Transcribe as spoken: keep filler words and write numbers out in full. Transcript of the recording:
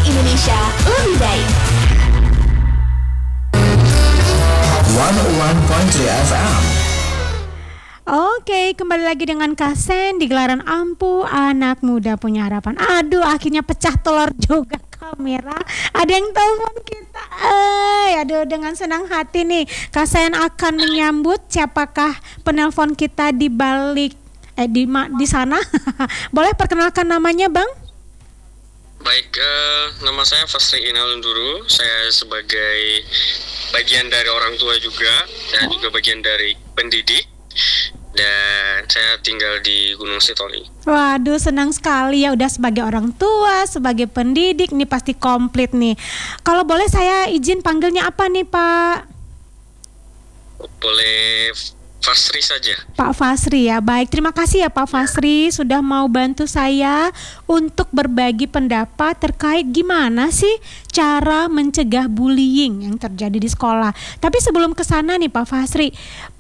Indonesia lebih baik. seratus satu koma tiga F M. Oke, kembali lagi dengan Kasen di gelaran Ampu Anak Muda Punya Harapan. Aduh, akhirnya pecah telur juga kamera. Ada yang telepon kita. Eh, aduh, dengan senang hati nih Kasen akan menyambut siapakah penelpon kita di balik eh di ma, di sana. Boleh perkenalkan namanya, Bang? Baik, uh, nama saya Fasri Inalunduru. Saya sebagai bagian dari orang tua juga dan juga bagian dari pendidik. Dan saya tinggal di Gunung Sitoli. Waduh, senang sekali ya udah sebagai orang tua, sebagai pendidik nih pasti komplit nih. Kalau boleh saya izin panggilnya apa nih, Pak? Boleh Fasri saja. Pak Fasri ya. Baik, terima kasih ya Pak Fasri sudah mau bantu saya untuk berbagi pendapat terkait gimana sih cara mencegah bullying yang terjadi di sekolah. Tapi sebelum ke sana nih Pak Fasri,